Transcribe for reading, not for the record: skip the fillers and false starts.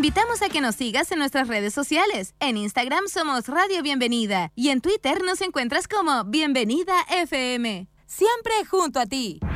invitamos a que nos sigas en nuestras redes sociales. En Instagram somos Radio Bienvenida y en Twitter nos encuentras como Bienvenida FM. Siempre junto a ti.